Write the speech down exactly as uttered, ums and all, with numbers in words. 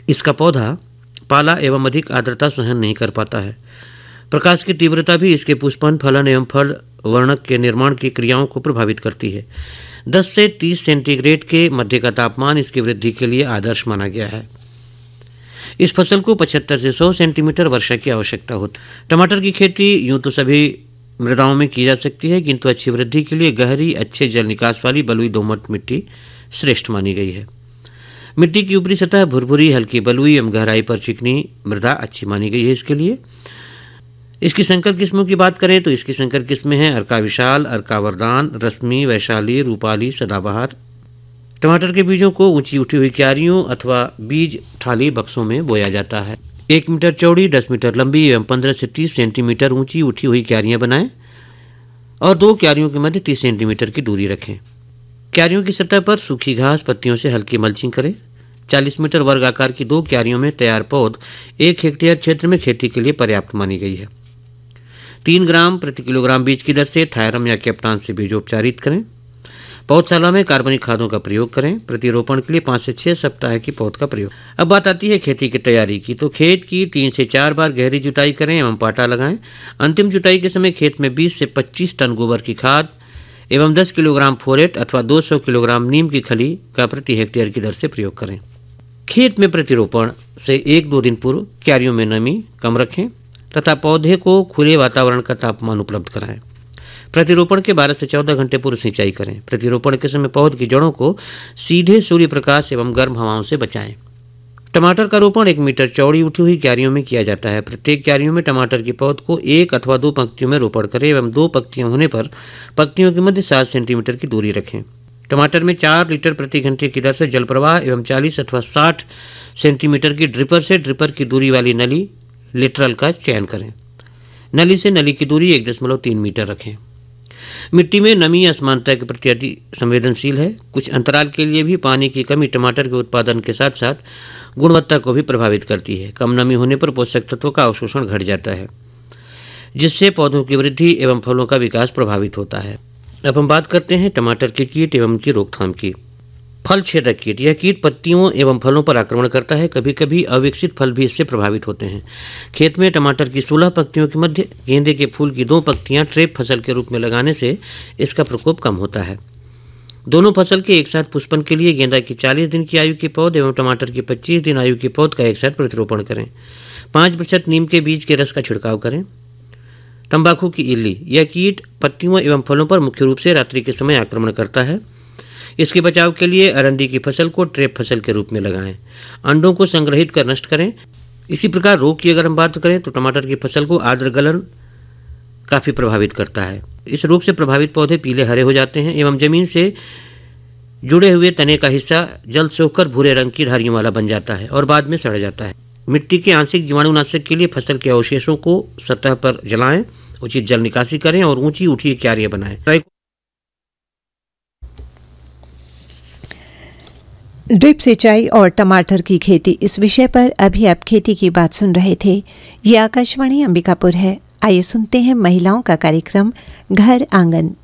इसका पौधा पाला एवं अधिक आर्द्रता सहन नहीं कर पाता है। प्रकाश की तीव्रता भी इसके पुष्पन, फलन एवं फल वर्णक के निर्माण की क्रियाओं को प्रभावित करती है। दस से तीस सेंटीग्रेड के मध्य का तापमान इसकी वृद्धि के लिए आदर्श माना गया है। इस फसल को पचहत्तर से सौ सेंटीमीटर वर्षा की आवश्यकता होती है। टमाटर की खेती यूं तो सभी मृदाओं में की जा सकती है, किंतु अच्छी वृद्धि के लिए गहरी, अच्छे जल निकास वाली बलुई दोमट मिट्टी श्रेष्ठ मानी गई है। मिट्टी की ऊपरी सतह भुरभुरी, हल्की बलुई एवं गहराई पर चिकनी मृदा अच्छी मानी गई है। इसके लिए इसकी संकर किस्मों की बात करें तो इसकी संकर किस्में हैं अर्का विशाल, अर्का वरदान, रश्मि, वैशाली, रूपाली, सदाबहार। टमाटर के बीजों को ऊंची उठी हुई क्यारियों अथवा बीज थाली बक्सों में बोया जाता है। एक मीटर चौड़ी, दस मीटर लंबी एवं पंद्रह से तीस सेंटीमीटर ऊंची उठी हुई क्यारियां बनाएं और दो क्यारियों के मध्य तीस सेंटीमीटर की दूरी रखें। क्यारियों की सतह पर सूखी घास, पत्तियों से हल्की मल्चिंग करें। चालीस मीटर वर्ग आकार की दो क्यारियों में तैयार पौध एक हेक्टेयर क्षेत्र में खेती के लिए पर्याप्त मानी गई है। तीन ग्राम प्रति किलोग्राम बीज की दर से थायरम या कैप्टान से बीजोपचारित करें। पौधशाला में कार्बनिक खादों का प्रयोग करें। प्रतिरोपण के लिए पाँच से छः सप्ताह की पौध का प्रयोग। अब बात आती है खेती की तैयारी की, तो खेत की तीन से चार बार गहरी जुताई करें एवं पाटा लगाएं। अंतिम जुताई के समय खेत में बीस से पच्चीस टन गोबर की खाद एवं दस किलोग्राम फोरेट अथवा दो सौ किलोग्राम नीम की खली का प्रति हेक्टेयर की दर से प्रयोग करें। खेत में प्रतिरोपण से एक दो दिन पूर्व क्यारियों में नमी कम रखें तथा पौधे को खुले वातावरण का तापमान उपलब्ध कराएं। प्रतिरोपण के बारह से चौदह घंटे पूर्व सिंचाई करें। प्रतिरोपण के समय पौध की जड़ों को सीधे सूर्य प्रकाश एवं गर्म हवाओं से बचाएं। टमाटर का रोपण एक मीटर चौड़ी उठी हुई क्यारियों में किया जाता है। प्रत्येक क्यारियों में टमाटर की पौध को एक अथवा दो पंक्तियों में रोपण करें एवं दो पंक्तियां होने पर पंक्तियों के मध्य सात सेंटीमीटर की दूरी रखें। टमाटर में चार लीटर प्रति घंटे की दर से जल प्रवाह एवं चालीस अथवा साठ सेंटीमीटर की ड्रिपर से ड्रिपर की दूरी वाली नली लेटरल का चयन करें। नली से नली की दूरी एक दशमलव तीन मीटर रखें। मिट्टी में नमी असमानता के प्रति अति संवेदनशील है। कुछ अंतराल के लिए भी पानी की कमी टमाटर के उत्पादन के साथ साथ गुणवत्ता को भी प्रभावित करती है। कम नमी होने पर पोषक तत्वों का अवशोषण घट जाता है, जिससे पौधों की वृद्धि एवं फलों का विकास प्रभावित होता है। अब हम बात करते हैं टमाटर के कीट एवं उनकी रोकथाम की। फल छेदक कीट, यह कीट पत्तियों एवं फलों पर आक्रमण करता है। कभी कभी अविकसित फल भी इससे प्रभावित होते हैं। खेत में टमाटर की सोलह पत्तियों के मध्य गेंदे के फूल की दो पत्तियां ट्रेप फसल के रूप में लगाने से इसका प्रकोप कम होता है। दोनों फसल के एक साथ पुष्पन के लिए गेंदा की चालीस दिन की आयु के पौध एवं टमाटर की पच्चीस दिन आयु के पौध का एक साथ प्रतिरोपण करें। पाँच प्रतिशत नीम के बीज के रस का छिड़काव करें। तंबाकू की इल्ली, यह कीट पत्तियों एवं फलों पर मुख्य रूप से रात्रि के समय आक्रमण करता है। इसके बचाव के लिए अरंडी की फसल को ट्रेप फसल के रूप में लगाएं। अंडों को संग्रहित कर नष्ट करें। इसी प्रकार रोग की अगर हम बात करें तो टमाटर की फसल को आर्द्र गलन काफ़ी प्रभावित करता है। इस रोग से प्रभावित पौधे पीले हरे हो जाते हैं एवं जमीन से जुड़े हुए तने का हिस्सा जल सोखकर भूरे रंग की धारियों वाला बन जाता है और बाद में सड़ जाता है। मिट्टी के आंशिक जीवाणुनाशक के लिए फसल के अवशेषों को सतह पर जलाएं, उचित जल निकासी करें और ऊंची उठी क्यारियां बनाएं। ड्रिप सिंचाई और टमाटर की खेती, इस विषय पर अभी आप खेती की बात सुन रहे थे। ये आकाशवाणी अंबिकापुर है। आइए सुनते हैं महिलाओं का कार्यक्रम घर आंगन।